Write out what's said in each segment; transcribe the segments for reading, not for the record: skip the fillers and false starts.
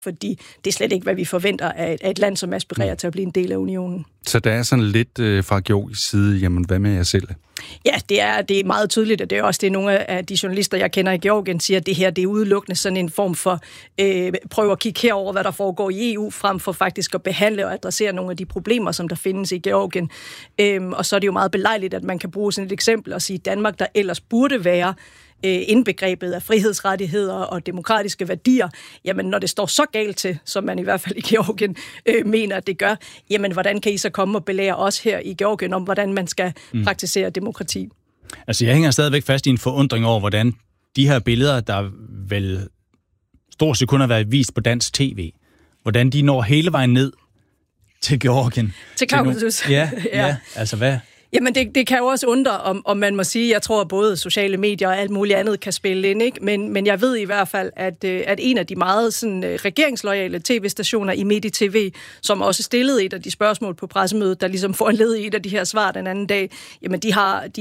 fordi det er slet ikke, hvad vi forventer af et land, som aspirerer til at blive en del af unionen. Så der er sådan lidt fra georgisk side, jamen hvad med jer selv? Ja, det er meget tydeligt, og det er også det, nogle af de journalister, jeg kender i Georgien, siger, at det her det er udelukkende sådan en form for prøve at kigge herover, hvad der foregår i EU, frem for faktisk at behandle og adressere nogle af de problemer, som der findes i Georgien. Og så er det jo meget belejligt, at man kan bruge sådan et eksempel og sige, at Danmark, der ellers burde være indbegrebet af frihedsrettigheder og demokratiske værdier, jamen når det står så galt til, som man i hvert fald i Georgien mener, at det gør, jamen hvordan kan I så komme og belære os her i Georgien om, hvordan man skal praktisere demokrati? Altså jeg hænger stadigvæk fast i en forundring over, hvordan de her billeder, der vel stort set kun har været vist på dansk tv, hvordan de når hele vejen ned til Georgien. Til Kaukasus. Ja, altså hvad? Jamen, det kan jo også undre, om man må sige, jeg tror, at både sociale medier og alt muligt andet kan spille ind, ikke? Men jeg ved i hvert fald, at en af de meget sådan, regeringsloyale tv-stationer i MediTV, som også stillede et af de spørgsmål på pressemødet, der ligesom foranledede et af de her svar den anden dag, jamen de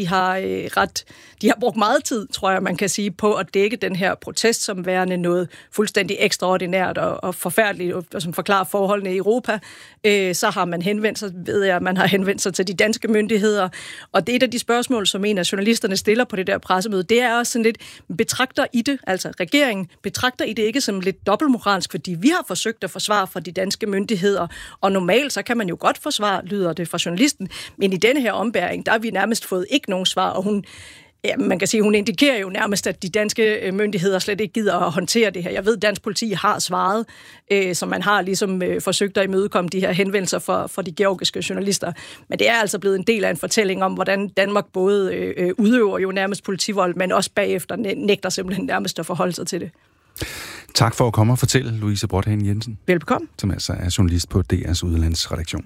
har brugt meget tid, tror jeg, man kan sige, på at dække den her protest som værende noget fuldstændig ekstraordinært og forfærdeligt, og som forklarer forholdene i Europa. Så har man henvendt sig, ved jeg, man har henvendt sig til de danske myndigheder. Og det er et af de spørgsmål, som en af journalisterne stiller på det der pressemøde, det er også sådan lidt, betragter I det, altså regeringen, betragter I det ikke som lidt dobbeltmoralsk, fordi vi har forsøgt at forsvare fra de danske myndigheder, og normalt så kan man jo godt forsvare, lyder det fra journalisten, men i denne her ombæring, der har vi nærmest fået ikke nogen svar, og man kan sige, hun indikerer jo nærmest, at de danske myndigheder slet ikke gider at håndtere det her. Jeg ved, at dansk politi har svaret, så man har ligesom forsøgt at imødekomme de her henvendelser for de georgiske journalister. Men det er altså blevet en del af en fortælling om, hvordan Danmark både udøver jo nærmest politivold, men også bagefter nægter simpelthen nærmest at forholde sig til det. Tak for at komme og fortælle, Louise Brodhagen Jensen. Velbekomme. Som altså er journalist på DR's udlandsredaktion.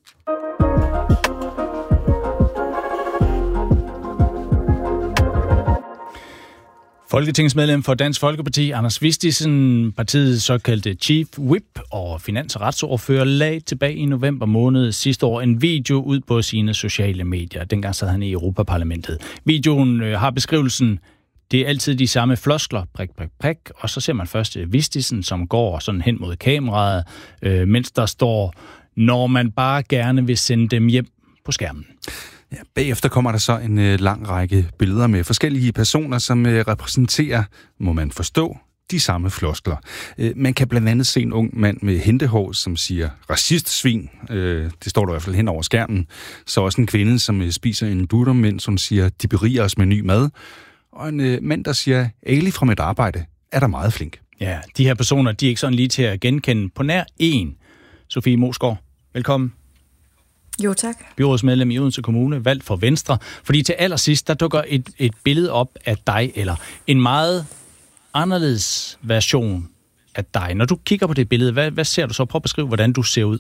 Folketingsmedlem for Dansk Folkeparti, Anders Vistisen, partiets såkaldte Chief Whip og finans- og retsordfører, lagde tilbage i november måned sidste år en video ud på sine sociale medier. Dengang sad han i Europaparlamentet. Videoen har beskrivelsen, det er altid de samme floskler, prik, prik, prik, og så ser man først Vistisen, som går sådan hen mod kameraet, mens der står, når man bare gerne vil sende dem hjem på skærmen. Ja, bagefter kommer der så en lang række billeder med forskellige personer, som repræsenterer, må man forstå, de samme floskler. Man kan blandt andet se en ung mand med hentehår, som siger racistsvin. Det står der i hvert fald hen over skærmen. Så også en kvinde, som spiser en burger, mens hun siger, de beriger os med ny mad. Og en mand, der siger, Ali fra mit arbejde er der meget flink. Ja, de her personer, de er ikke sådan lige til at genkende på nær en. Sofie Moesgaard, velkommen. Jo, tak. Byrådsmedlem i Odense Kommune, valgt for Venstre. Fordi til allersidst, der dukker et billede op af dig, eller en meget anderledes version af dig. Når du kigger på det billede, hvad ser du så? Prøv at beskrive, hvordan du ser ud.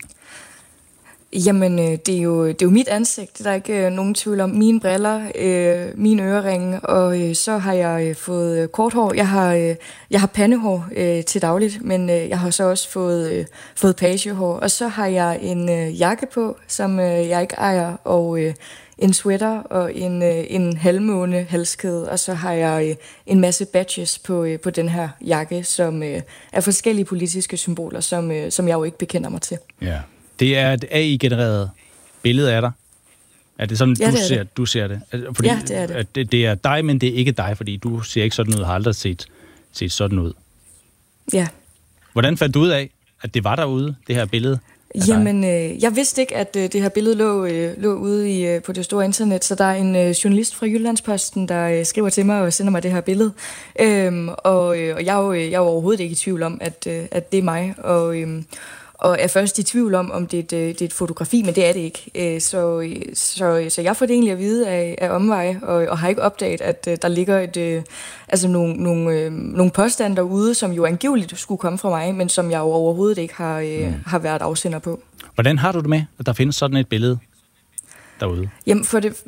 Jamen, det er jo mit ansigt. Der er ikke nogen tvivl om. Mine briller, mine øreringe, og så har jeg fået kort hår. Jeg har pandehår til dagligt, men jeg har så også fået pagehår. Og så har jeg en jakke på, som jeg ikke ejer, og en sweater og en halvmåne halskæde, og så har jeg en masse badges på den her jakke, som er forskellige politiske symboler, som jeg jo ikke bekender mig til. Ja. Det er et AI-genereret billede af dig. Er det sådan, du ser det? Fordi, ja, det er det. At det er dig, men det er ikke dig, fordi du ser ikke sådan ud, har aldrig set sådan ud. Ja. Hvordan fandt du ud af, at det var derude, det her billede? Jamen, jeg vidste ikke, at det her billede lå ude på det store internet, så der er en journalist fra Jyllandsposten, der skriver til mig og sender mig det her billede. Og jeg er overhovedet ikke i tvivl om, at det er mig, og er først i tvivl om det er et fotografi, men det er det ikke. Så jeg får det egentlig at vide af omvej, og har ikke opdaget, at der ligger nogle påstande derude, som jo angiveligt skulle komme fra mig, men som jeg jo overhovedet ikke har været afsender på. Hvordan har du det med, at der findes sådan et billede derude? Jamen,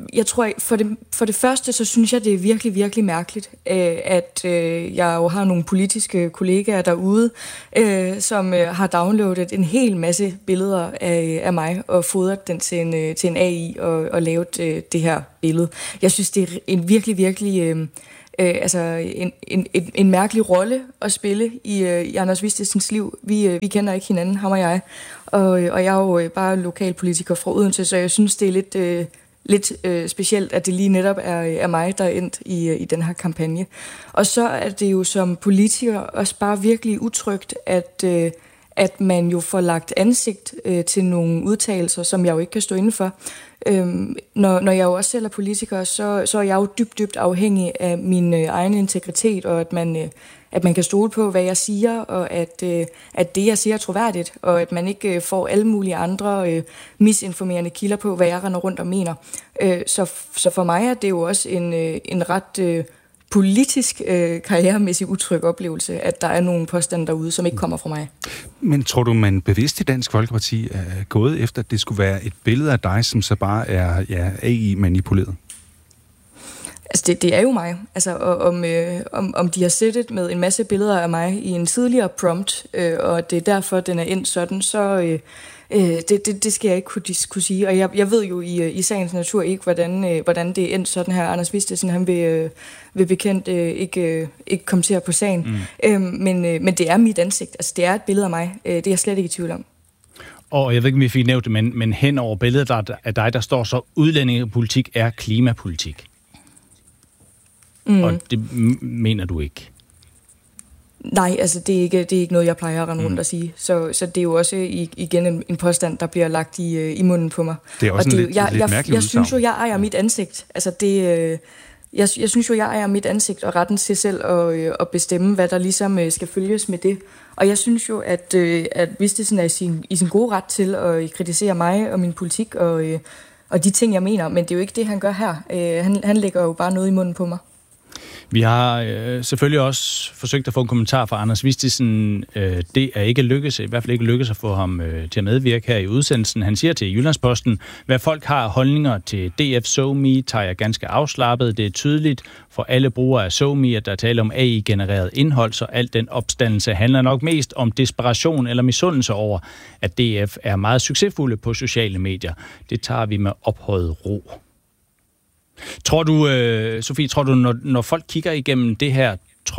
for det første, så synes jeg, det er virkelig, virkelig mærkeligt, at jeg jo har nogle politiske kollegaer derude, som har downloadet en hel masse billeder af mig og fodret den til en AI og lavet det her billede. Jeg synes, det er en virkelig, virkelig en mærkelig rolle at spille i Anders Vistesens liv. Vi kender ikke hinanden, ham og jeg. Og jeg er jo bare lokalpolitiker fra Odense, så jeg synes, det er lidt specielt, at det lige netop er mig, der er endt i den her kampagne. Og så er det jo som politiker også bare virkelig utrygt, at man jo får lagt ansigt til nogle udtalelser, som jeg jo ikke kan stå inden for. Når jeg jo også selv er politiker, så er jeg jo dybt afhængig af min egen integritet, og at man kan stole på, hvad jeg siger, og at det, jeg siger, er troværdigt, og at man ikke får alle mulige andre misinformerende kilder på, hvad jeg render rundt og mener. Så for mig er det jo også en ret politisk karrieremæssig utryg oplevelse, at der er nogle påstande derude, som ikke kommer fra mig. Men tror du, man bevidst i Dansk Folkeparti er gået efter, at det skulle være et billede af dig, som så bare er AI-manipuleret? Altså, det er jo mig. Altså, om de har sættet med en masse billeder af mig i en tidligere prompt, og det er derfor, den er endt sådan, så det skal jeg ikke kunne sige. Og jeg ved jo i sagens natur ikke, hvordan det er endt sådan her. Anders Vistesen, han vil bekendt ikke kommentere på sagen. Men det er mit ansigt. Altså, det er et billede af mig. Det er jeg slet ikke i tvivl om. Og jeg ved ikke, om vi fik nævnt det, men hen over billedet af dig, der står så, udlændingepolitik er klimapolitik. Og det mener du ikke? Nej, altså det er ikke noget, jeg plejer at rende rundt og sige. Så det er jo også igen en påstand, der bliver lagt i munden på mig. Det er også lidt mærkeligt. Jeg synes jo, jeg ejer mit ansigt. Altså jeg synes jo, jeg ejer mit ansigt og retten til selv at bestemme, hvad der ligesom skal følges med det. Og jeg synes jo, at Vistesen er i sin gode ret til at kritisere mig og min politik og de ting, jeg mener. Men det er jo ikke det, han gør her. Han lægger jo bare noget i munden på mig. Vi har selvfølgelig også forsøgt at få en kommentar fra Anders Vistesen. Det er ikke lykkes, i hvert fald ikke lykkes at få ham til at medvirke her i udsendelsen. Han siger til Jyllandsposten, hvad folk har holdninger til DF SoMe, tager jeg ganske afslappet. Det er tydeligt for alle brugere af SoMe, at der taler om AI-genereret indhold, så alt den opstandelse handler nok mest om desperation eller misundelse over, at DF er meget succesfulde på sociale medier. Det tager vi med ophøjet ro. Tror du, Sofie, når folk kigger igennem det her,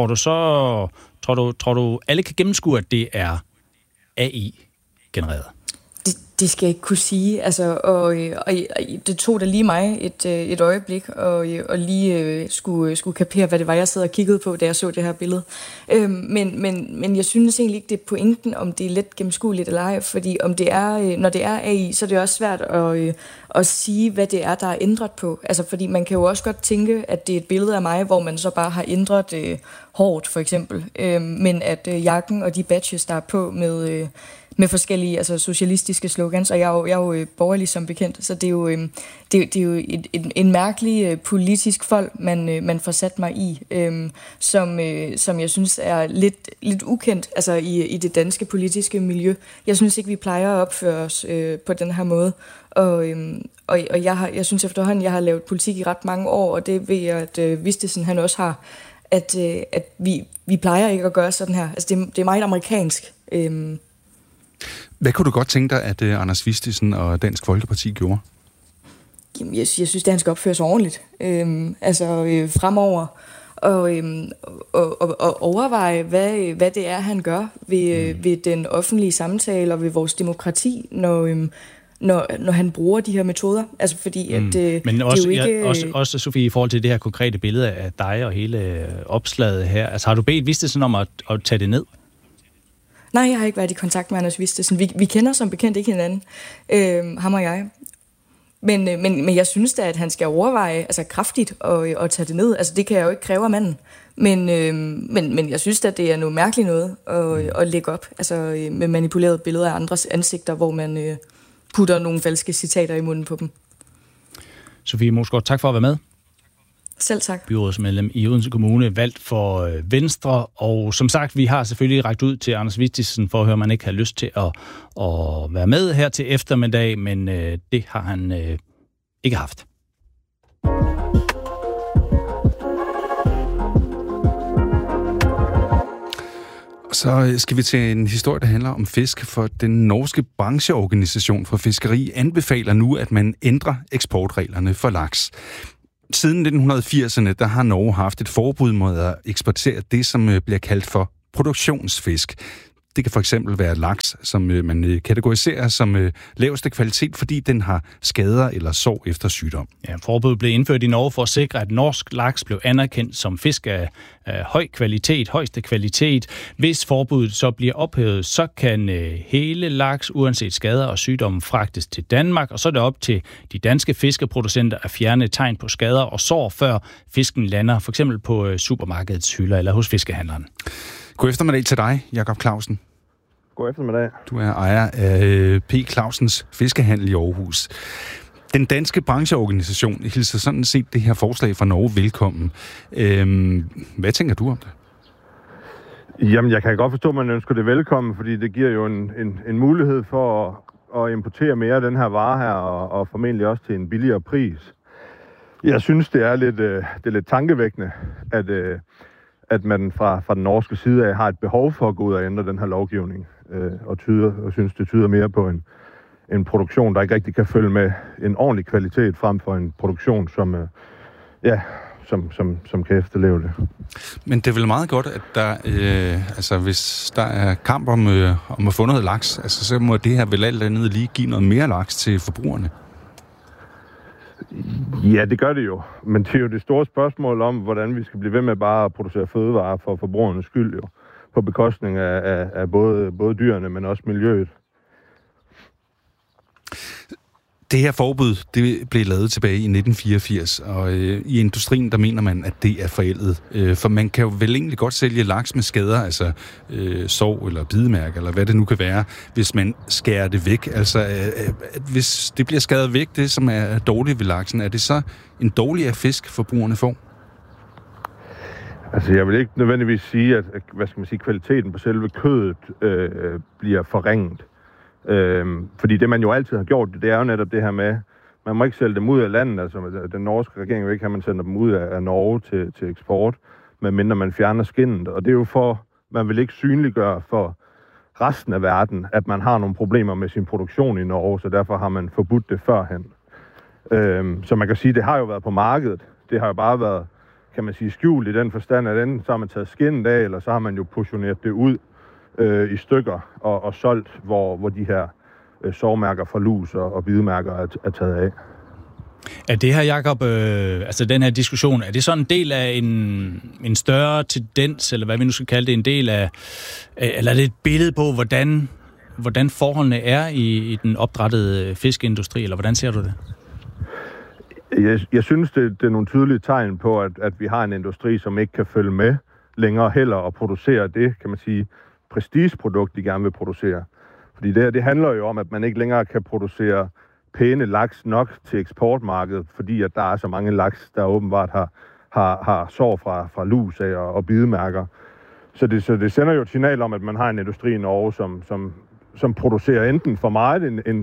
tror du alle kan gennemskue, at det er AI-genereret? Det skal jeg ikke kunne sige. Altså, og det tog da lige mig et øjeblik og lige skulle kapere, hvad det var, jeg sad og kiggede på, da jeg så det her billede. Men jeg synes egentlig ikke, det er pointen, om det er let gennemskueligt eller ej, fordi når det er AI, så er det også svært at sige, hvad det er, der er ændret på. Altså, fordi man kan jo også godt tænke, at det er et billede af mig, hvor man så bare har ændret hårdt, for eksempel. Men at jakken og de badges, der er på med forskellige socialistiske slogans, og jeg er jo borgerlig som bekendt, så det er jo en mærkelig politisk fold, man får sat mig i, som jeg synes er lidt ukendt i det danske politiske miljø. Jeg synes ikke, vi plejer at opføre os på den her måde, og jeg synes efterhånden, jeg har lavet politik i ret mange år, og det ved jeg, at Vistesen han også har, at vi plejer ikke at gøre sådan her. Altså det er meget amerikansk. Hvad kunne du godt tænke dig, at Anders Vistesen og Dansk Folkeparti gjorde? Jamen, jeg synes, at han skal opføre sig ordentligt. Fremover. Og overveje, hvad det er, han gør ved den offentlige samtale og ved vores demokrati, når han bruger de her metoder. Altså fordi, at men også, det er jo ikke... også, Sofie, i forhold til det her konkrete billede af dig og hele opslaget her. Altså, har du bedt Vistesen om at tage det ned? Nej, jeg har ikke været i kontakt med Anders Vistesen. Vi kender som bekendt ikke hinanden, ham og jeg. Men jeg synes da, at han skal overveje kraftigt at tage det ned. Altså, det kan jeg jo ikke kræve af manden. Men jeg synes da, det er noget mærkeligt noget at lægge op. Altså, med manipulerede billeder af andres ansigter, hvor man putter nogle falske citater i munden på dem. Sofie Moesgaard, tak for at være med. Selv tak. Byrådsmedlem i Odense Kommune, valgt for Venstre. Og som sagt, vi har selvfølgelig rakt ud til Anders Vistesen for at høre, om man ikke har lyst til at være med her til eftermiddag, men det har han ikke haft. Så skal vi til en historie, der handler om fisk, for den norske brancheorganisation for fiskeri anbefaler nu, at man ændrer eksportreglerne for laks. Siden 1980'erne, der har Norge haft et forbud mod at eksportere det, som bliver kaldt for produktionsfisk. Det kan for eksempel være laks, som man kategoriserer som laveste kvalitet, fordi den har skader eller sår efter sygdom. Ja, forbuddet blev indført i Norge for at sikre, at norsk laks blev anerkendt som fisk af høj kvalitet, højeste kvalitet. Hvis forbuddet så bliver ophævet, så kan hele laks, uanset skader og sygdomme, fragtes til Danmark, og så er det op til de danske fiskeproducenter at fjerne tegn på skader og sår, før fisken lander, for eksempel på supermarkedets hylder eller hos fiskehandleren. God eftermiddag til dig, Jakob Clausen. God eftermiddag. Du er ejer af P. Clausens Fiskehandel i Aarhus. Den danske brancheorganisation hilser sådan set det her forslag fra Norge velkommen. Hvad tænker du om det? Jamen, jeg kan godt forstå, at man ønsker det velkommen, fordi det giver jo en mulighed for at importere mere af den her vare her, og formentlig også til en billigere pris. Jeg synes, det er lidt tankevækkende, at man fra den norske side af har et behov for at gå ud og ændre den her lovgivning, og synes, det tyder mere på en produktion, der ikke rigtig kan følge med en ordentlig kvalitet, frem for en produktion, som kan efterleve det. Men det er vel meget godt, at der, hvis der er kamp om at få noget laks, så må det her vel alt andet lige give noget mere laks til forbrugerne? Ja, det gør det jo. Men det er jo det store spørgsmål om, hvordan vi skal blive ved med bare at producere fødevarer for forbrugernes skyld, jo. På bekostning af både dyrene, men også miljøet. Det her forbud, det blev lavet tilbage i 1984, og i industrien, der mener man, at det er forældet. For man kan jo vel egentlig godt sælge laks med skader, altså sår eller bidemærker, eller hvad det nu kan være, hvis man skærer det væk. Altså, hvis det bliver skadet væk, det som er dårligt ved laksen, er det så en dårligere fisk, forbrugerne får? Altså, jeg vil ikke nødvendigvis sige, at kvaliteten på selve kødet bliver forringet. Fordi det, man jo altid har gjort, det er jo netop det her med, man må ikke sælge dem ud af landet. Altså, den norske regering vil ikke have, at man sender dem ud af Norge til eksport, medmindre man fjerner skindet. Og det er jo for, man vil ikke synliggøre for resten af verden, at man har nogle problemer med sin produktion i Norge, så derfor har man forbudt det førhen. Så man kan sige, det har jo været på markedet. Det har jo bare været, kan man sige, skjult i den forstand, at enten så har man taget skindet af, eller så har man jo portioneret det ud i stykker og solgt, hvor de her sårmærker fra lus og bidemærker er taget af. Er det her, Jakob, altså den her diskussion, er det sådan en del af en større tendens, eller hvad vi nu skal kalde det, en del af, eller er det et billede på, hvordan forholdene er i den opdrættede fiskeindustri, eller hvordan ser du det? Jeg synes, det er nogle tydelige tegn på, at vi har en industri, som ikke kan følge med længere heller og producere det, kan man sige, prestigeprodukt, de gerne vil producere. Fordi det handler jo om, at man ikke længere kan producere pæne laks nok til eksportmarkedet, fordi at der er så mange laks, der åbenbart har sår fra lus af og bidemærker. Så det sender jo et signal om, at man har en industri i Norge, som producerer enten for meget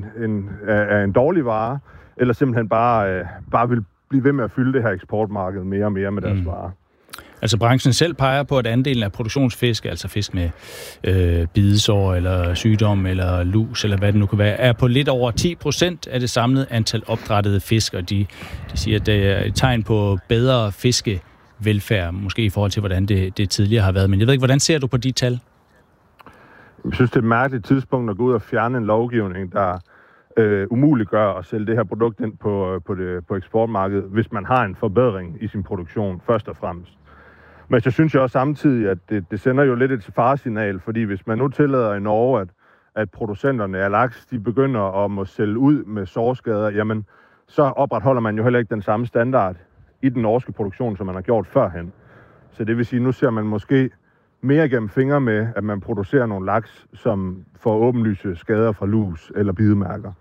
af en dårlig vare, eller simpelthen bare vil blive ved med at fylde det her eksportmarked mere og mere med deres varer. Altså branchen selv peger på, at andelen af produktionsfisk, altså fisk med bidesår eller sygdom eller lus eller hvad det nu kan være, er på lidt over 10% af det samlede antal opdrættede fisk, og de siger, at det er et tegn på bedre fiskevelfærd, måske i forhold til, hvordan det tidligere har været. Men jeg ved ikke, hvordan ser du på de tal? Jeg synes, det er et mærkeligt tidspunkt at gå ud og fjerne en lovgivning, der umuliggør at sælge det her produkt ind på eksportmarkedet, hvis man har en forbedring i sin produktion, først og fremmest. Men så synes jeg også samtidig, at det sender jo lidt et faresignal, fordi hvis man nu tillader i Norge, at producenterne af laks, de begynder at må sælge ud med sårskader, jamen, så opretholder man jo heller ikke den samme standard i den norske produktion, som man har gjort førhen. Så det vil sige, nu ser man måske mere gennem fingre med, at man producerer nogle laks, som får åbenlyse skader fra lus eller bidemærker.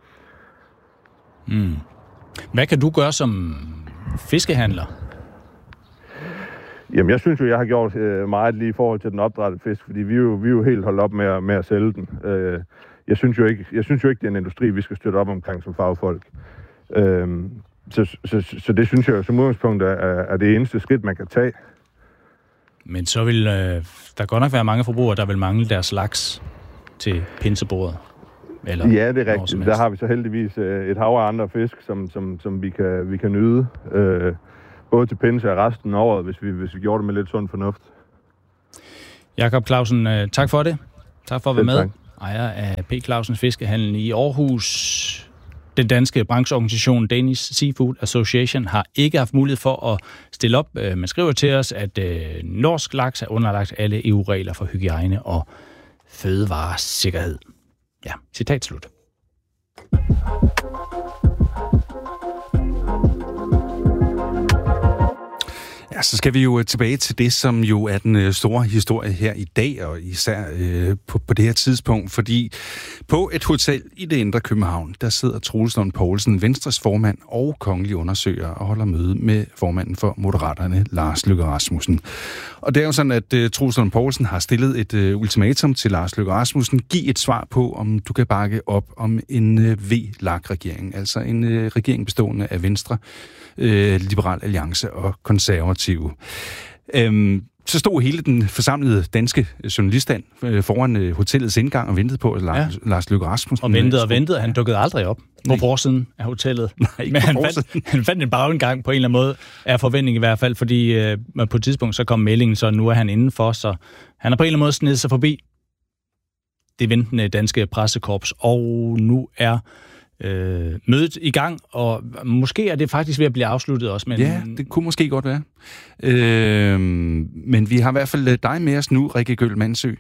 Hvad kan du gøre som fiskehandler? Jamen, jeg synes jo, jeg har gjort meget lige i forhold til den opdrættede fisk, fordi vi er jo helt holdt op med at sælge den. Jeg synes jo ikke, det er en industri, vi skal støtte op omkring som fagfolk. Så det synes jeg jo som udgangspunkt er det eneste skridt, man kan tage. Men så vil der godt nok være mange forbrugere, der vil mangle deres laks til pinsebordet. Eller ja, det er rigtigt. Der har vi så heldigvis et hav af andre fisk, som vi kan nyde. både til pinse og resten af året, hvis vi gjorde det med lidt sund fornuft. Jakob Clausen, tak for det. Tak for at være med. Tak. Ejer af P. Clausens Fiskehandel i Aarhus. Den danske brancheorganisation Danish Seafood Association har ikke haft mulighed for at stille op. Man skriver til os, at norsk laks er underlagt alle EU-regler for hygiejne og fødevaresikkerhed. Ja, citat slut. Ja, så skal vi jo tilbage til det, som jo er den store historie her i dag, og især på det her tidspunkt, fordi på et hotel i det indre København, der sidder Troels Lund Poulsen, Venstres formand og kongelig undersøger, og holder møde med formanden for Moderaterne, Lars Løkke Rasmussen. Og det er jo sådan, at Troels Lund Poulsen har stillet et ultimatum til Lars Løkke Rasmussen. Giv et svar på, om du kan bakke op om en VLAK-regering, altså en regering bestående af Venstre, Liberal Alliance og Konservative. Så stod hele den forsamlede danske journaliststand foran hotellets indgang og ventede på, at Lars Løkke Rasmussen... Og ventede, og han dukkede aldrig op på forsiden af hotellet. Nej, men han fandt en bagindgang på en eller anden måde, er forventning i hvert fald, fordi på et tidspunkt så kom meldingen, så nu er han indenfor, så han har på en eller anden måde snedet sig forbi det ventende danske pressekorps, og nu er mødet i gang, og måske er det faktisk ved at blive afsluttet også. Men... Ja, det kunne måske godt være. Men vi har i hvert fald dig med os nu, Rikke Gøll Mandsø.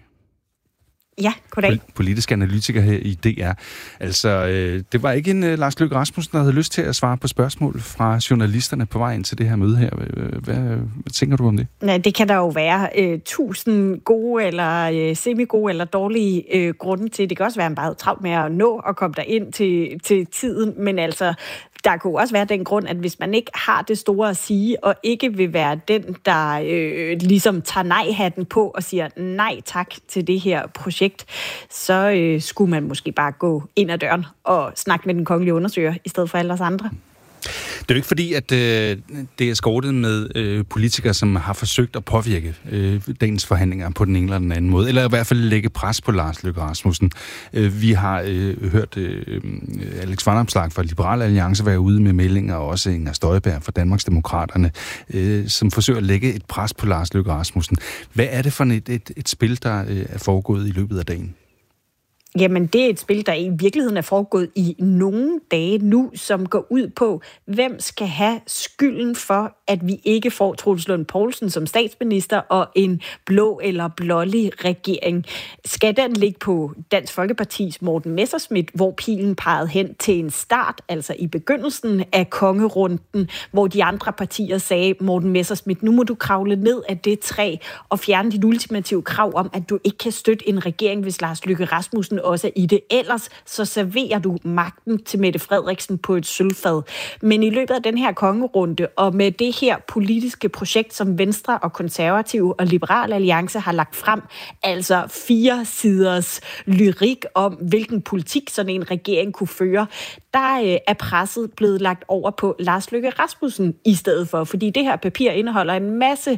Ja, goddag. Politisk analytiker her i DR. Altså, det var ikke en Lars Løkke Rasmussen, der havde lyst til at svare på spørgsmål fra journalisterne på vej ind til det her møde her. Hvad tænker du om det? Nej, det kan der jo være 1000 gode eller semi-gode eller dårlige grunde til. Det kan også være, at man bare havde travlt med at nå at komme derind til tiden, men altså... Der kunne også være den grund, at hvis man ikke har det store at sige, og ikke vil være den, der ligesom tager nej-hatten på og siger nej tak til det her projekt, så skulle man måske bare gå ind ad døren og snakke med den kongelige undersøger, i stedet for alle os andre. Det er jo ikke fordi, at det er skortet med politikere, som har forsøgt at påvirke dagens forhandlinger på den ene eller den anden måde, eller i hvert fald lægge pres på Lars Løkke Rasmussen. Vi har hørt Alex Vanopslagh fra Liberal Alliance være ude med meldinger, og også Inger Støjberg fra Danmarksdemokraterne, som forsøger at lægge et pres på Lars Løkke Rasmussen. Hvad er det for et spil, der er foregået i løbet af dagen? Jamen, det er et spil, der i virkeligheden er foregået i nogle dage nu, som går ud på, hvem skal have skylden for, at vi ikke får Troels Lund Poulsen som statsminister og en blå eller blålig regering. Skal den ligge på Dansk Folkepartis Morten Messerschmidt, hvor pilen pegede hen til en start, altså i begyndelsen af kongerunden, hvor de andre partier sagde, Morten Messerschmidt, nu må du kravle ned af det træ og fjerne dit ultimative krav om, at du ikke kan støtte en regering, hvis Lars Løkke Rasmussen også i det. Ellers så serverer du magten til Mette Frederiksen på et sølvfad. Men i løbet af den her kongerunde, og med det her politiske projekt, som Venstre og Konservative og Liberal Alliance har lagt frem, altså 4 siders lyrik om, hvilken politik sådan en regering kunne føre, der er presset blevet lagt over på Lars Løkke Rasmussen i stedet for, fordi det her papir indeholder en masse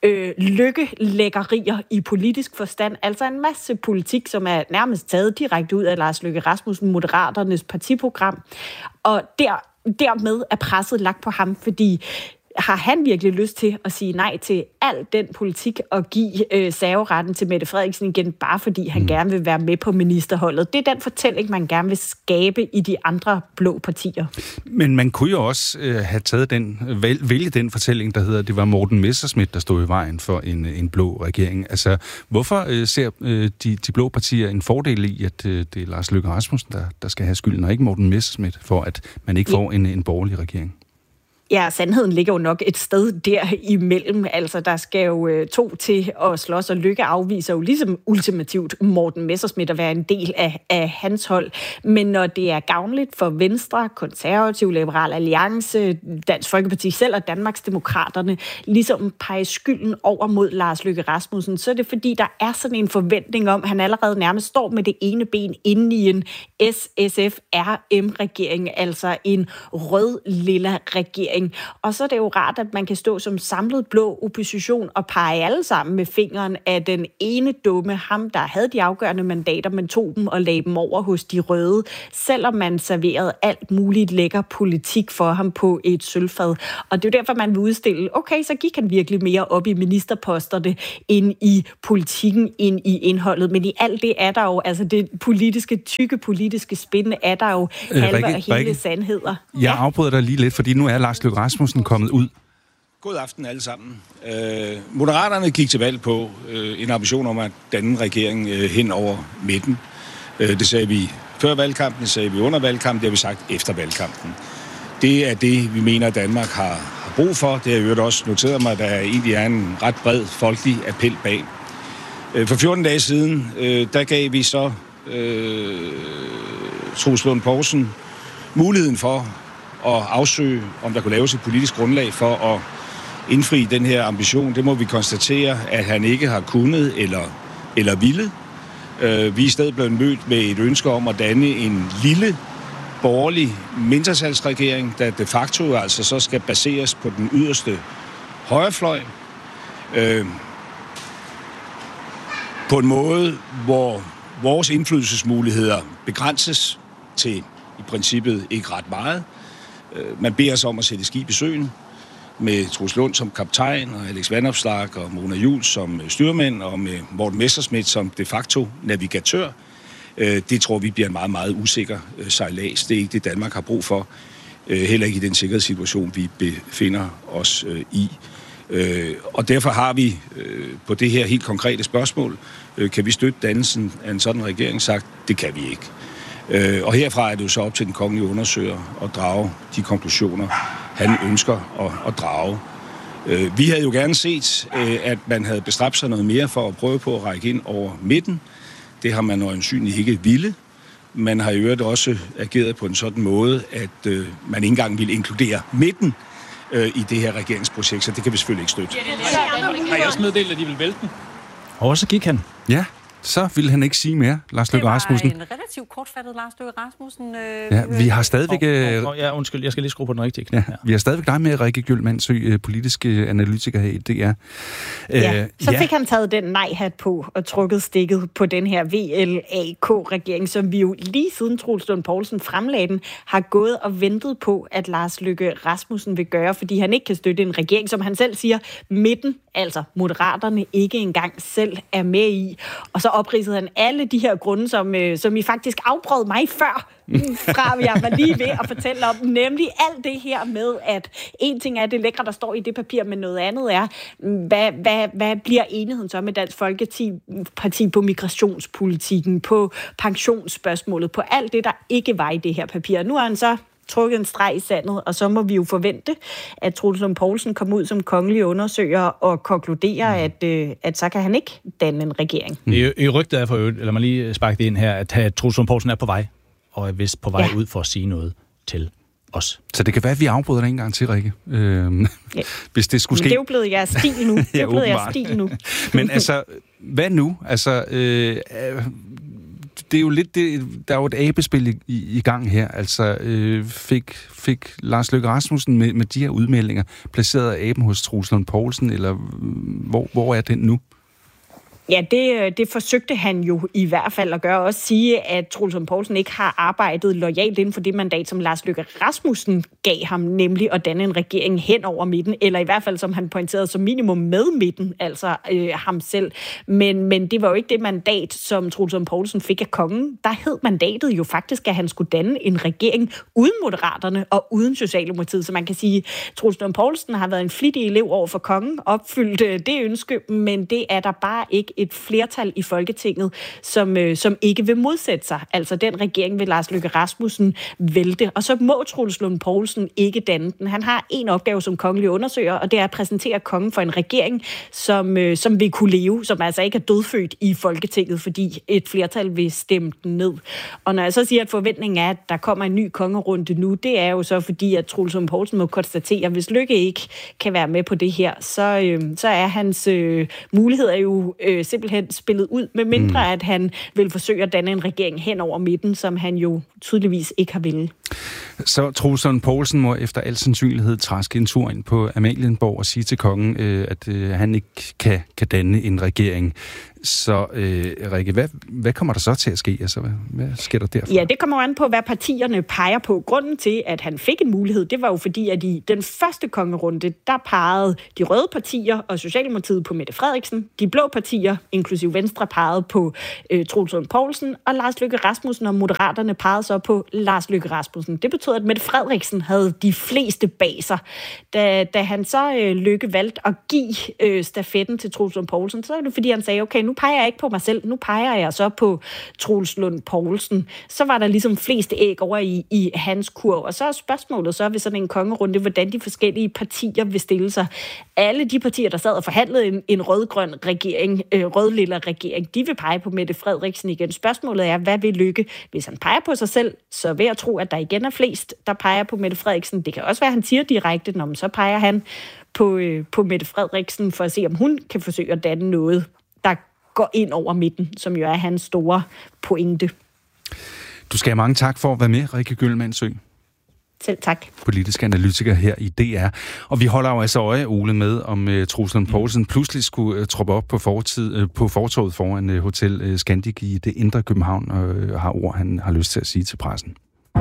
lykkelæggerier i politisk forstand, altså en masse politik, som er nærmest taget direkte ud af Lars Løkke Rasmussen, Moderaternes partiprogram, og dermed er presset lagt på ham, fordi har han virkelig lyst til at sige nej til al den politik og give serveretten til Mette Frederiksen igen, bare fordi han gerne vil være med på ministerholdet? Det er den fortælling, man gerne vil skabe i de andre blå partier. Men man kunne jo også have taget vælge den fortælling, der hedder, at det var Morten Messerschmidt, der stod i vejen for en blå regering. Altså, hvorfor ser de blå partier en fordel i, at det er Lars Løkke Rasmussen, der skal have skylden, og ikke Morten Messerschmidt, for at man ikke får en borgerlig regering? Ja, sandheden ligger jo nok et sted derimellem. Altså, der skal jo 2 til at slås, og Løkke afviser jo ligesom ultimativt Morten Messerschmidt at være en del af hans hold. Men når det er gavnligt for Venstre, Konservative, Liberal Alliance, Dansk Folkeparti selv og Danmarksdemokraterne ligesom peger skylden over mod Lars Løkke Rasmussen, så er det fordi, der er sådan en forventning om, at han allerede nærmest står med det ene ben inde i en SSF-RM-regering, altså en rød-lilla regering, regering. Og så er det jo rart, at man kan stå som samlet blå opposition og pege alle sammen med fingeren af den ene dumme, ham der havde de afgørende mandater, men tog dem og lagde dem over hos de røde, selvom man serverede alt muligt lækker politik for ham på et sølvfad. Og det er jo derfor, man vil udstille, okay, så gik han virkelig mere op i ministerposterne end i politikken, end i indholdet. Men i alt det er der jo, altså det tykke politiske spin er der jo halve og hele sandheder. Jeg afbryder dig lige lidt, fordi nu er Lars Løkke Rasmussen kommet ud. God aften alle sammen. Moderaterne gik til valg på en ambition om at danne en regering hen over midten. Det sagde vi før valgkampen, det sagde vi under valgkampen, det har vi sagt efter valgkampen. Det er det, vi mener, at Danmark har brug for. Det har jeg også noteret mig, at der egentlig er en ret bred folkelig appel bag. For 14 dage siden, der gav vi så Troels Lund Poulsen muligheden for at afsøge, om der kunne laves et politisk grundlag for at indfri den her ambition. Det må vi konstatere, at han ikke har kunnet eller ville. Vi er i stedet blevet mødt med et ønske om at danne en lille borgerlig mindretalsregering, der de facto altså så skal baseres på den yderste højrefløj. På en måde, hvor vores indflydelsesmuligheder begrænses til i princippet ikke ret meget. Man beder os om at sætte skib i søen med Troels Lund som kaptajn, og Alex Vanopslagh og Mona Juul som styrmænd, og med Morten Messerschmidt som de facto navigatør. Det tror vi bliver en meget, meget usikker sejlads. Det er ikke det, Danmark har brug for. Heller ikke i den sikkerhedssituation, vi befinder os i. Og derfor har vi på det her helt konkrete spørgsmål, kan vi støtte dannelsen af en sådan regering, sagt, det kan vi ikke. Og herfra er det jo så op til den kongelige undersøger at drage de konklusioner, han ønsker at drage. Vi havde jo gerne set, at man havde bestræbt sig noget mere for at prøve på at række ind over midten. Det har man øjensynligt ikke ville. Man har i øvrigt også ageret på en sådan måde, at man ikke engang ville inkludere midten i det her regeringsprojekt, så det kan vi selvfølgelig ikke støtte. Har jeg også meddelt, at de vil vælte den? Og så gik han. Ja, så ville han ikke sige mere, Lars Løkke Rasmussen. Det var en relativt kortfattet Lars Løkke Rasmussen. Ja, vi har stadigvæk... Ja, undskyld, jeg skal lige skrue på den rigtige knap. Ja, vi har stadigvæk dig med, Rikke Gyldmandsø, politisk analytiker her i DR. Så fik han taget den nej-hat på og trukket stikket på den her VLAK-regering, som vi jo lige siden Troels Lund Poulsen fremlagde den, har gået og ventet på, at Lars Løkke Rasmussen vil gøre, fordi han ikke kan støtte en regering, som han selv siger, midten, altså Moderaterne, ikke engang selv er med i. Og så opridsede han alle de her grunde, som I faktisk afbrød mig før, fra jeg var lige ved at fortælle om, nemlig alt det her med, at en ting er det lækre, der står i det papir, men noget andet er, hvad bliver enigheden så med Dansk Folkeparti på migrationspolitikken, på pensionsspørgsmålet, på alt det, der ikke var i det her papir. Nu har han så trukket en streg i sandet, og så må vi jo forvente, at Troels Lund Poulsen kommer ud som kongelig undersøger og konkluderer, at så kan han ikke danne en regering. I rygtet er for øvrigt, lad mig lige sparke det ind her, at Troels Lund Poulsen er på vej, og er vist på vej ud for at sige noget til os. Så det kan være, at vi afbryder det en gang til, Rikke. Hvis det skulle ske. Men det er jo blevet jeres stil nu. Det er blevet jeres stil nu. Men altså, hvad nu? Altså, det er jo lidt der er jo et abespil i gang her. Altså, fik Lars Løkke Rasmussen med de her udmeldinger placeret aben hos Troels Lund Poulsen, eller hvor er den nu? Ja, det forsøgte han jo i hvert fald at gøre. Også sige, at Troels Lund Poulsen ikke har arbejdet loyalt inden for det mandat, som Lars Løkke Rasmussen gav ham, nemlig at danne en regering hen over midten, eller i hvert fald, som han pointerede, som minimum med midten, altså ham selv. Men det var jo ikke det mandat, som Troels Lund Poulsen fik af kongen. Der hed mandatet jo faktisk, at han skulle danne en regering uden Moderaterne og uden Socialdemokratiet. Så man kan sige, at Troels Lund Poulsen har været en flittig elev over for kongen, opfyldt det ønske, men det er der bare ikke et flertal i Folketinget, som ikke vil modsætte sig. Altså den regering vil Lars Løkke Rasmussen vælte. Og så må Troels Lund Poulsen ikke danne den. Han har en opgave som kongelig undersøger, og det er at præsentere kongen for en regering, som vil kunne leve, som altså ikke er dødfødt i Folketinget, fordi et flertal vil stemme den ned. Og når jeg så siger, at forventningen er, at der kommer en ny kongerunde nu, det er jo så fordi, at Troels Lund Poulsen må konstatere, at hvis Løkke ikke kan være med på det her, så er hans muligheder jo simpelthen spillet ud, med mindre at han vil forsøge at danne en regering hen over midten, som han jo tydeligvis ikke har ville. Så Troels Lund Poulsen må efter al sandsynlighed traske en tur ind på Amalienborg og sige til kongen, at han ikke kan danne en regering. Så Rikke, hvad kommer der så til at ske? Altså, hvad sker der derfra? Ja, det kommer an på, hvad partierne peger på. Grunden til, at han fik en mulighed, det var jo fordi, at i den første kongerunde, der pegede de røde partier og Socialdemokratiet på Mette Frederiksen. De blå partier, inklusive Venstre, pegede på Troels Lund Poulsen, og Lars Løkke Rasmussen og Moderaterne pegede så på Lars Løkke Rasmussen. Det betød, at Mette Frederiksen havde de fleste bag sig. Da han så Løkke valgte at give stafetten til Troels Lund Poulsen, så er det fordi, han sagde, okay, nu peger jeg ikke på mig selv, nu peger jeg så på Troels Lund Poulsen. Så var der ligesom fleste æg over i hans kurv. Og så er spørgsmålet så ved sådan en kongerunde, hvordan de forskellige partier vil stille sig. Alle de partier, der sad og forhandlede en rød-grøn regering, rød-lilla regering, de vil pege på Mette Frederiksen igen. Spørgsmålet er, hvad vil Løkke? Hvis han peger på sig selv, så vil jeg tro, at der igen er flest, der peger på Mette Frederiksen. Det kan også være, at han siger direkte, når man så peger han på Mette Frederiksen, for at se, om hun kan forsøge at danne noget, der går ind over midten, som jo er hans store pointe. Du skal have mange tak for at være med, Rikke Gyldmannsø. Selv tak. Politisk analytiker her i DR. Og vi holder jo altså øje, Ole, med om Troels Lund Poulsen pludselig skulle troppe op på fortovet foran Hotel Scandic i det indre København, og har ord, han har lyst til at sige til pressen.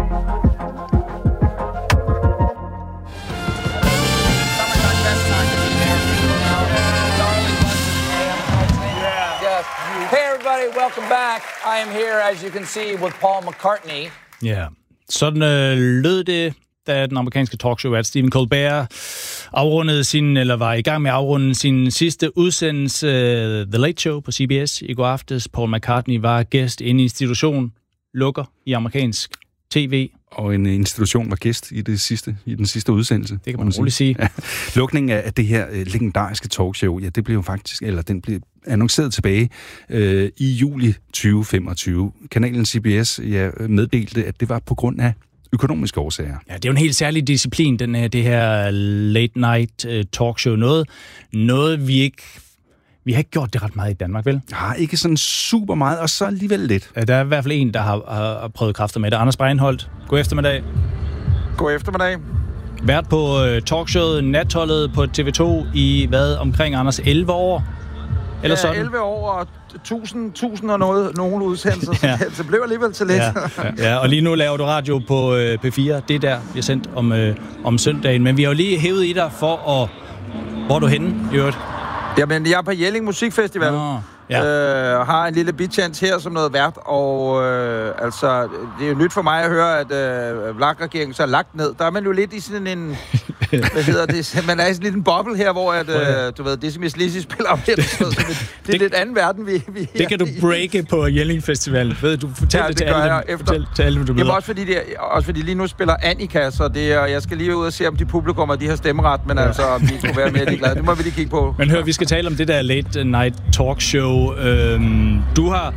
Hey everybody, welcome back. I am here, as you can see, with Paul McCartney. Ja, sådan lød det, da den amerikanske talkshow-vært Stephen Colbert var i gang med at afrunde sin sidste udsendelse, The Late Show på CBS i går aftes. Paul McCartney var gæst i en institution, lukker i amerikansk tv. Og en institution var gæst i den sidste udsendelse. Det kan man roligt sige. Ja. Lukningen af det her legendariske talkshow, ja, det blev jo faktisk, den blev annonceret tilbage i juli 2025. Kanalen CBS meddelte, at det var på grund af økonomiske årsager. Ja, det er jo en helt særlig disciplin, det her late night talkshow. Noget vi har ikke gjort det ret meget i Danmark, vel? Ja, ikke sådan super meget, og så alligevel lidt. Ja, der er i hvert fald en, der har prøvet kræfter med det. Anders Breinholt, god eftermiddag. God eftermiddag. Vært på talkshowet Natholdet på TV2 i, omkring Anders, 11 år? Eller sådan? 11 år og 1000 og nogle udsendelser, ja. Så det blev alligevel til lidt. Ja, og lige nu laver du radio på P4. Det er der, vi har sendt om søndagen. Men vi har jo lige hævet i dig for at... Hvor er du henne, i øvrigt? Jamen, jeg er på Jelling Musikfestival. Har en lille bitchance her som noget vært, og altså, det er jo nyt for mig at høre, at VLAK-regeringen så er lagt ned. Der er man jo lidt i sådan en, hvad hedder det, man er i sådan en boble her, hvor at, du ved, Decimus Lizzy spiller op her. Det er lidt anden verden, vi det kan du breake på Jelling Festival. Ved du, fortæl det til alle, du Jamen, også fordi lige nu spiller Annika, så jeg skal lige ud og se, om de publikummer, de har stemmeret, men altså, om de kunne være mere de glade. Det må vi lige kigge på. Men hør, vi skal tale om det der late night talkshow. Du har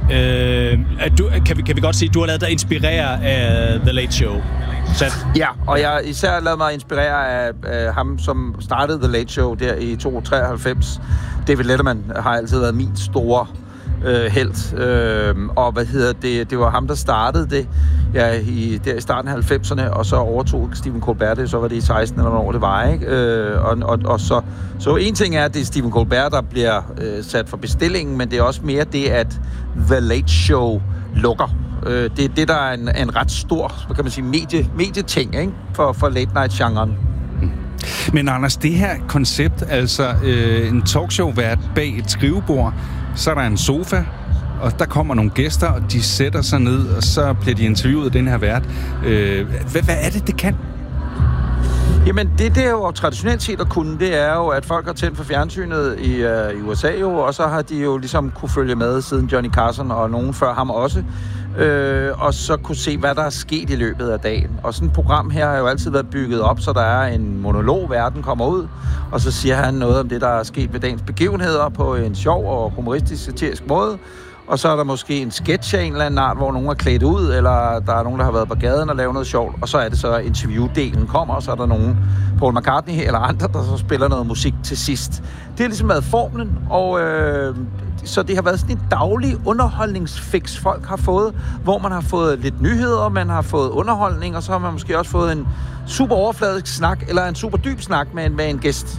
kan vi godt sige, du har ladet dig inspirere af The Late Show. Ja, og jeg især ladet mig inspirere af ham, som startede The Late Show der i 1993. David Letterman har altid været min store helt. Og det var ham, der startede det i starten af 90'erne, og så overtog Stephen Colbert, så var det i 16 eller år det var, ikke? Og så en ting er, at det er Stephen Colbert, der bliver sat for bestillingen, men det er også mere det, at The Late Show lukker. Det er det, der er en ret stor, hvad kan man sige, medieting, ikke? For late night-genren. Men Anders, det her koncept, altså en talkshow-vært bag et skrivebord, så er der en sofa, og der kommer nogle gæster, og de sætter sig ned, og så bliver de interviewet af den her vært. Hvad er det kan? Jamen, det er jo traditionelt set at kunne, det er jo, at folk har tændt for fjernsynet i USA jo, og så har de jo ligesom kunne følge med siden Johnny Carson og nogen før ham også, og så kunne se, hvad der er sket i løbet af dagen. Og sådan et program her har jo altid været bygget op, så der er en monolog, verden kommer ud, og så siger han noget om det, der er sket ved dagens begivenheder på en sjov og humoristisk satirisk måde. Og så er der måske en sketch af en eller anden art, hvor nogen er klædt ud, eller der er nogen, der har været på gaden og lavet noget sjovt. Og så er det så, interviewdelen kommer, og så er der nogen, Paul McCartney eller andre, der så spiller noget musik til sidst. Det har ligesom været formlen, og så det har været sådan en daglig underholdningsfix, folk har fået, hvor man har fået lidt nyheder, man har fået underholdning, og så har man måske også fået en super overfladisk snak, eller en super dyb snak med en gæst.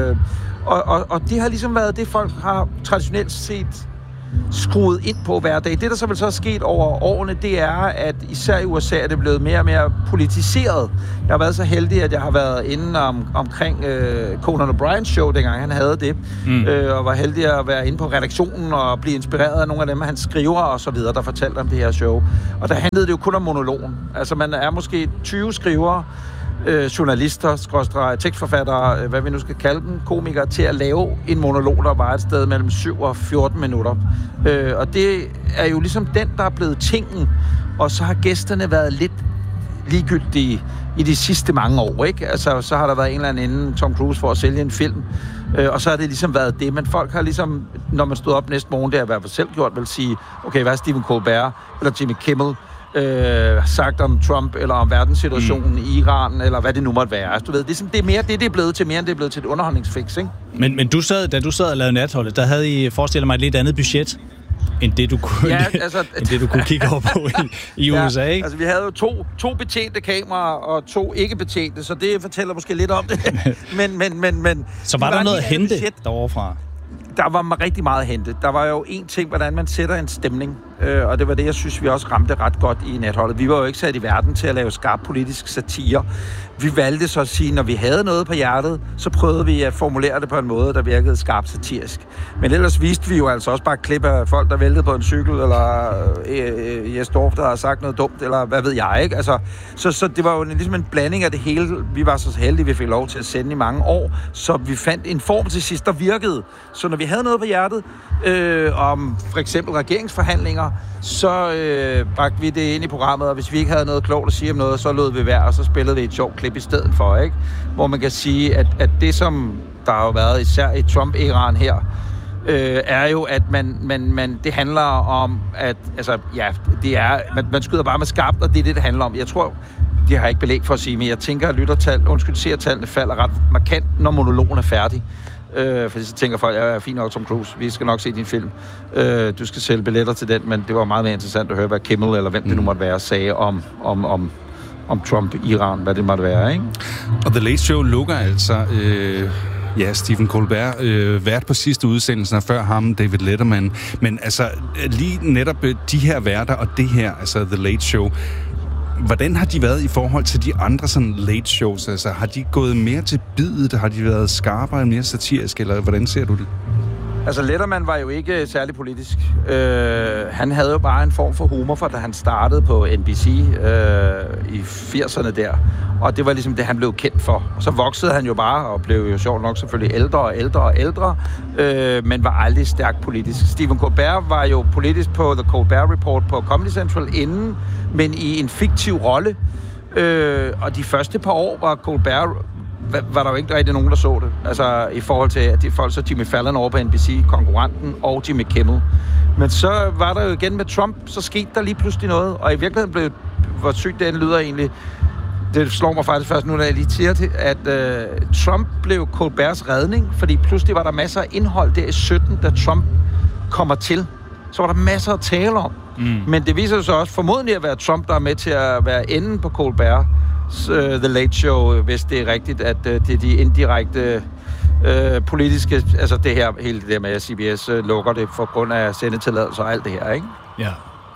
Og det har ligesom været det, folk har traditionelt set skruet ind på hver dag. Det, der så vel så er sket over årene, det er, at især i USA er det blevet mere og mere politiseret. Jeg har været så heldig, at jeg har været inde omkring Conan O'Briens show, dengang han havde det, og var heldig at være inde på redaktionen og blive inspireret af nogle af dem, han skriver og så videre, der fortalte om det her show. Og der handlede det jo kun om monologen. Altså, man er måske 20 skrivere, journalister, tekstforfattere, hvad vi nu skal kalde dem, komikere, til at lave en monolog, der var et sted mellem 7 og 14 minutter. Og det er jo ligesom den, der er blevet tingen, og så har gæsterne været lidt ligegyldige i de sidste mange år, ikke? Altså, så har der været en eller anden inden Tom Cruise for at sælge en film, og så har det ligesom været det, men folk har ligesom, når man stod op næste morgen, det har i hvert fald selv gjort, vil sige, okay, hvad er Stephen Colbert, eller Jimmy Kimmel, sagt om Trump, eller om verdenssituationen i Iran, eller hvad det nu måtte være. Altså, du ved, det er mere det er blevet til, mere end det er blevet til et underholdningsfix, ikke? Men da du sad og lavede natholdet, der havde I, forestillet mig, et lidt andet budget, end det du kunne, end det, du kunne kigge over på i USA, ikke? Altså, vi havde jo to betjente kameraer, og 2 ikke betjente, så det fortæller måske lidt om det. men så var der noget at hente derovre fra? Der var rigtig meget at hente. Der var jo en ting, hvordan man sætter en stemning, og det var det, jeg synes, vi også ramte ret godt i natholdet. Vi var jo ikke sat i verden til at lave skarp politisk satire. Vi valgte så at sige, når vi havde noget på hjertet, så prøvede vi at formulere det på en måde, der virkede skarpt satirisk. Men ellers viste vi jo altså også bare klip af folk, der væltede på en cykel, eller Jes Dorf, der har sagt noget dumt, eller hvad ved jeg, ikke? Altså, så det var jo ligesom en blanding af det hele. Vi var så heldige, vi fik lov til at sende i mange år, så vi fandt en form til sidst, der virkede. Så når vi havde noget på hjertet, om for eksempel regeringsforhandlinger, så bragte vi det ind i programmet, og hvis vi ikke havde noget klogt at sige om noget, så lod vi være, og så spillede vi et sjovt klip i stedet for, ikke? Hvor man kan sige, at det, som der har jo været især i Trump-æraen her, er jo, at det handler om, at altså, ja, det er, man skyder bare med skarpt, og det er det handler om. Jeg tror, det har jeg ikke belæg for at sige, men jeg tænker, at seertallene falder ret markant, når monologen er færdig. Fordi så tænker folk, jeg er fint nok Tom Cruise, vi skal nok se din film. Du skal sælge billetter til den, men det var meget mere interessant at høre, hvad Kimmel eller hvem det nu måtte være, sagde om Trump, Iran, hvad det måtte være, ikke? Og The Late Show lukker altså... Stephen Colbert, vært på sidste udsendelsen før ham, David Letterman. Men altså, lige netop de her værter og det her, altså The Late Show, hvordan har de været i forhold til de andre sådan late shows? Altså, har de gået mere til biddet? Har de været skarpere, mere satiriske, eller hvordan ser du det? Altså, Letterman var jo ikke særlig politisk. Han havde jo bare en form for humor, for da han startede på NBC i 80'erne der. Og det var ligesom det, han blev kendt for. Og så voksede han jo bare, og blev jo sjovt nok selvfølgelig ældre og ældre og ældre, men var aldrig stærkt politisk. Stephen Colbert var jo politisk på The Colbert Report på Comedy Central inden, men i en fiktiv rolle. Og de første par år var Colbert... var der jo ikke rigtig nogen, der så det. Altså i forhold til, at de folk så Jimmy Fallon over på NBC, konkurrenten, og Jimmy Kimmel. Men så var der jo igen med Trump, så skete der lige pludselig noget, og i virkeligheden blev, hvor sygt det lyder egentlig, det slår mig faktisk først nu, da jeg lige siger det, at Trump blev Colberts redning, fordi pludselig var der masser af indhold der i 17, da Trump kommer til. Så var der masser at tale om. Men det viser sig også formodentlig at være Trump, der er med til at være enden på Colbert. The Late Show, hvis det er rigtigt, at det er de indirekte politiske, altså det her, hele det der med, at CBS lukker det for grund af sendetilladelse og alt det her, ikke? Ja.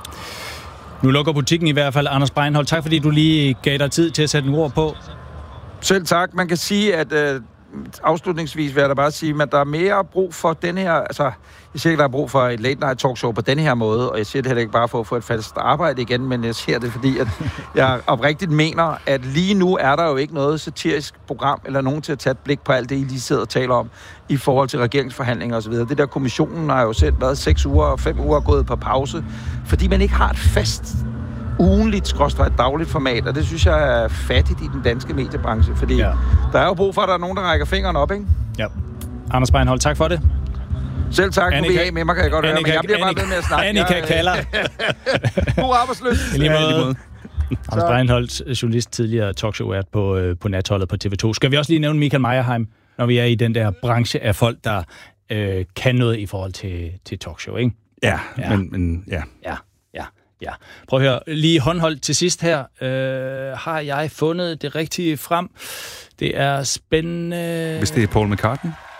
Nu lukker butikken i hvert fald. Anders Breinholt, tak fordi du lige gav dig tid til at sætte en ord på. Selv tak. Man kan sige, at afslutningsvis vil jeg da bare sige, at der er mere brug for den her, altså jeg siger ikke, der er brug for et late night talkshow på den her måde, og jeg siger det heller ikke bare for at få et fast arbejde igen, men jeg siger det, fordi at jeg oprigtigt mener, at lige nu er der jo ikke noget satirisk program, eller nogen til at tage et blik på alt det, I lige sidder og taler om, i forhold til regeringsforhandlinger osv. Det der kommissionen har jo selv været 6 uger og 5 uger gået på pause, fordi man ikke har et fast ugenligt, et dagligt format, og det synes jeg er fattigt i den danske mediebranche, fordi der er jo brug for, at der er nogen, der rækker fingeren op, ikke? Ja. Anders Breinholt, tak for det. Selv tak, du vil af med mig, kan jeg godt høre, men jeg bliver bare ved med at snakke. Annika kalder. God arbejdsløs. I lige måde. Anders Breinholt, journalist, tidligere talkshow-vært på natholdet på TV2. Skal vi også lige nævne Michael Meyerheim, når vi er i den der branche af folk, der kan noget i forhold til talkshow, ikke? Ja. Men ja. Ja. Prøv at høre, lige håndholdt til sidst her, har jeg fundet det rigtige frem. Det er spændende... Hvis det er Paul McCartney?